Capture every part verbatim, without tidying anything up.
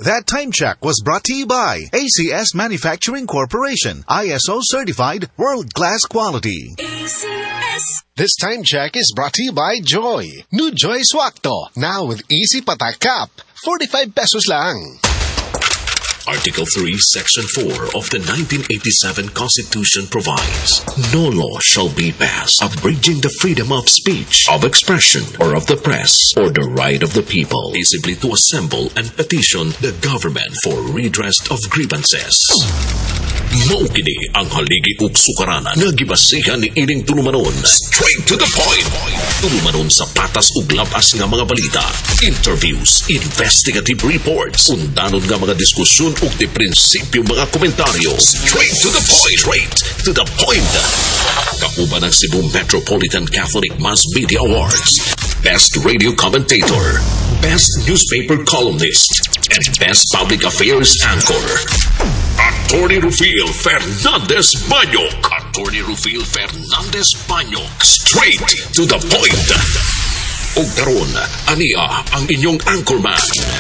That time check was brought to you by A C S Manufacturing Corporation, I S O certified, world-class quality. A C S. This time check is brought to you by Joy. New Joy Swakto, now with easy patak cap, forty-five pesos lang. Article three, Section four of the nineteen eighty-seven Constitution provides, no law shall be passed abridging the freedom of speech, of expression, or of the press, or the right of the people, peaceably to assemble and petition the government for redress of grievances. Maukini ang haligi ug sukaranan nga gibasihan ni ining tulumanon. Straight to the point. Tulumanon sa patas ug labas nga mga balita, interviews, investigative reports, undanon nga mga diskusyon ug di prinsipyo mga komentaryo. Straight to the point. Straight to the point. Kauban ang Cebu Metropolitan Catholic Mass Media Awards, Best Radio Commentator, Best Newspaper Columnist, and Best Public Affairs Anchor. Attorney Rufil Fernandez Banyok. Attorney Rufil Fernandez Banyok. Straight to the point. O karon, ania ang inyong anchorman.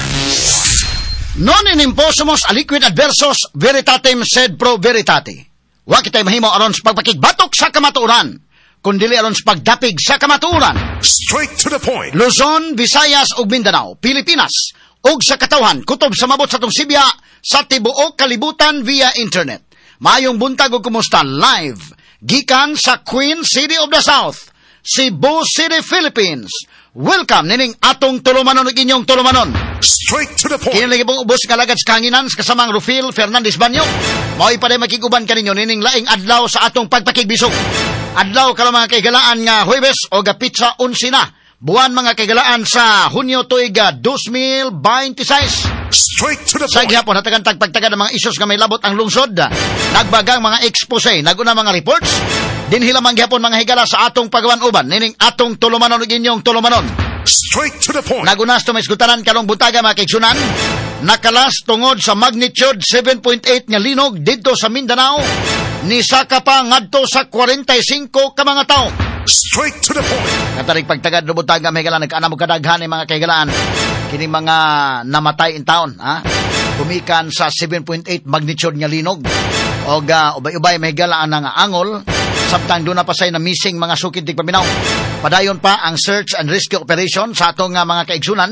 Non in imposumus aliquid adversus veritatem sed pro veritate. Wa kitay mahimo aron sa pagpakigbatok sa kamatuoran, kundili aron sa pagdapig sa kamatuoran. Straight to the point. Luzon, Visayas ug Mindanao, Pilipinas, ug sa katawhan kutob sa mabot sa tong Sibya sa tibuok kalibutan via internet. Mayong buntag ug kumusta live gikan sa Queen City of the South, Cebu City, Philippines. Welcome nining atong tulumanon ug inyong tulumanon. Straight to the point. Kini pong ubos nga lagad sa kanginan sa kasamang Rufil Fernandez Banyok. Mao'y pa rin makiguban kaninyo nining laing adlaw sa atong pagpakigbisog. Adlaw ka mga kaigalaan nga Huwebes o gapitsa unsi na. Buwan mga kaigalaan sa Hunyo tuiga two thousand twenty-six. Straight to the Sa point. gihapon hatagan tagpagtagan ng mga isyos nga may labot ang lungsod. Nagbagang mga expose, naguna mga reports. Dinhila man gihapon mga higala sa atong pagawan-uban nining atong tulumanon ug inyong tulumanon. Straight to the point. Nagunas to may isgutanan karong buntaga mga kaigsunan. Nakalas tungod sa magnitude seven point eight nga linog didto sa Mindanao. Ni saka pa ngadto sa forty-five ka mga tawo. Straight to the point. Katarig pagtagad do buntaga may higala nagkaana mo kadaghan ni mga kaigalaan. Kini mga namatay in taon, ha? Kumikan sa seven point eight magnitude nga linog. Og uh, ubay-ubay may higala nga angol. Samtang doon na pa say na missing mga sukid tig paminaw. Padayon pa ang search and rescue operation sa atong uh, mga kaigsunan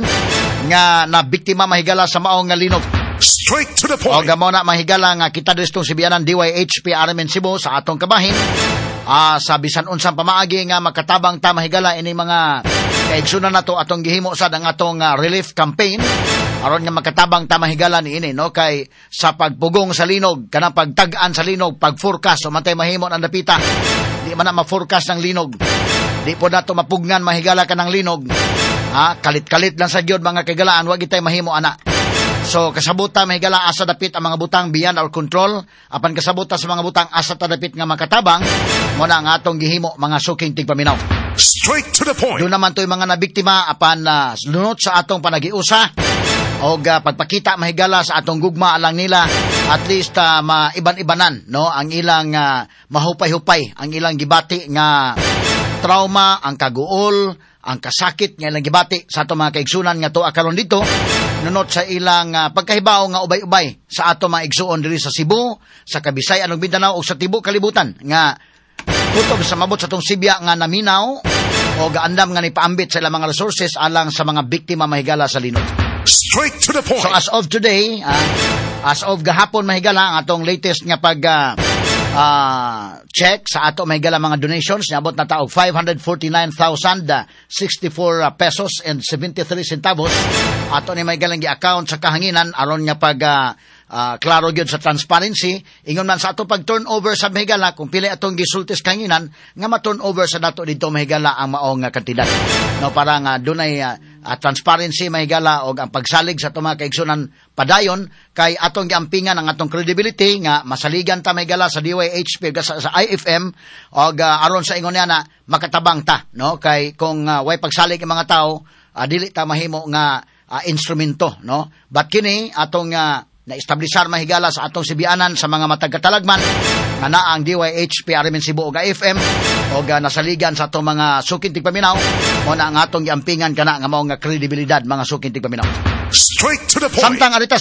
nga nabiktima mahigala sa maong nga linog. Straight to the O point. gamo na mahigala nga kita distong Sibianan D Y H P R M N Cebu sa atong kabahin. Ah, sa bisan unsang pamaagi nga makatabang ta mahigala ini mga kaigsunan nato atong gihimo sad ang atong uh, relief campaign aron nga makatabang ta mahigala ni ini no kay sa pagpugong sa linog kanang pagtag-an sa linog, pag-forecast o matay mahimo ang dapita. Di man na ma-forecast ng linog. Di po nato mapugnan mahigala ka ng linog. Ha, kalit-kalit lang sa gyud mga kaigalaan, wa gitay mahimo ana. So kasabuta mahigala asa dapit ang mga butang beyond our control. Apan kasabuta sa mga butang asa ta dapit nga makatabang mo na ang atong gihimo mga suking tigpaminaw. Straight to the point. Doon naman to'y mga nabiktima apan uh, lunot sa atong panagiusa o uh, pagpakita mahigala sa atong gugma alang nila at least uh, maiban-ibanan no ang ilang uh, mahupay-hupay, ang ilang gibati nga trauma, ang kaguol, ang kasakit nga ilang gibati sa atong mga kaigsunan nga tuwa karon dito nunot sa ilang uh, pagkahibaw nga ubay-ubay sa atong mga igsuon diri sa Cebu, sa Kabisayan ug Mindanao ug sa tibuok kalibutan nga kutob sa mabot sa tong Sibya nga naminaw o gaandam nga nipaambit sa ilang mga resources alang sa mga biktima mahigala sa linog. Straight to the point. So as of today, uh, as of gahapon mahigala ang atong latest nga pag uh, uh, check sa ato mahigala mga donations niabot na taog five hundred forty-nine thousand sixty-four pesos and seventy-three centavos. Ato ni mahigala gi account sa kahanginan aron nga pag uh, Uh, klaro gyud sa transparency ingon man sa ato pag turnover sa mahigala kung pili atong gisultis kanginan nga ma-turnover sa nato dito mahigala ang maong nga kantidad no para nga dunay uh, uh, transparency mahigala og ang pagsalig sa atong mga kaigsunan padayon kay atong giampingan ang atong credibility nga masaligan ta mahigala sa D Y H P sa, sa I F M og uh, aron sa ingon niya na makatabang ta no kay kung uh, way pagsalig ang mga tao uh, dili ta mahimo nga uh, instrumento no but kini atong uh, na-establisar mahigala sa atong Sibianan sa mga matag katalagman nga naa ang D Y H P R M N Cebu ug I F M ug uh, nasaligan sa atong mga sukin tigpaminaw mo na ang atong giampingan kana nga mao nga kredibilidad mga sukin tigpaminaw. Straight to the point. Samtang arita